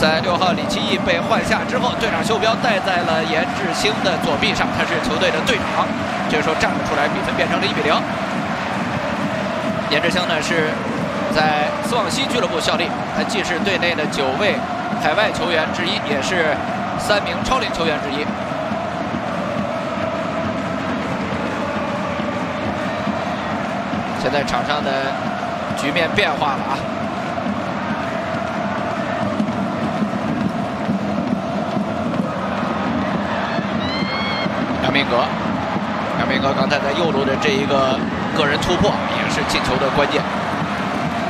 在6号李奇义被换下之后，队长袖标戴在了严志兴的左臂上，他是球队的队长。这个时候站了出来，比分变成了1比0。严志兴呢是在斯旺西俱乐部效力，他既是队内的9位海外球员之一，也是3名超龄球员之一。现在场上的局面变化了啊！杨明阁刚才在右路的这一个个人突破，也是进球的关键。